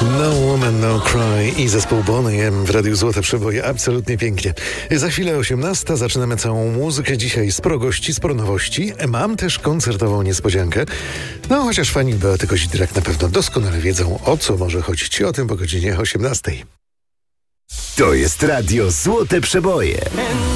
No Woman, No Cry i zespół Boney M w Radiu Złote Przeboje. Absolutnie pięknie. Za chwilę 18 zaczynamy całą muzykę. Dzisiaj sporo gości, sporo nowości. Mam też koncertową niespodziankę. No, chociaż fani Beaty Kozidrak na pewno doskonale wiedzą, o co może chodzić. O tym po godzinie 18. To jest Radio Złote Przeboje.